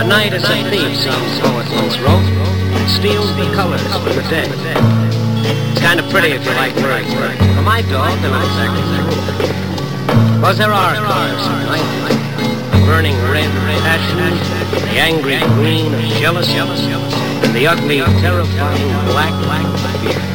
night is a thief, some poet once wrote. It steals the colors from the dead. It's kind of pretty if you like words, but for my dog, they're not exactly true. Because there are colors tonight. The burning red of passion, the angry green of jealousy, and the ugly, terrifying black of fear.